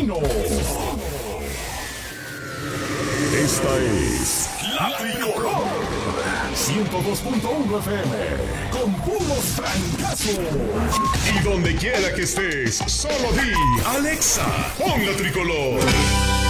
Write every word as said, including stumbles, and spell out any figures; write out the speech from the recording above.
Destino. Esta es La Tricolor. ciento dos punto uno F M. Con puros francazos. Y donde quiera que estés, solo di Alexa, pon La Tricolor.